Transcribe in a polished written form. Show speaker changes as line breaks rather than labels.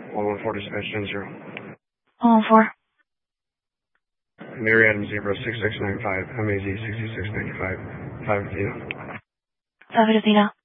114 dispatch 10-0.
114.
Mary Adams Zebra 6695, MAZ 6695, 5 Athena.
5 Athena.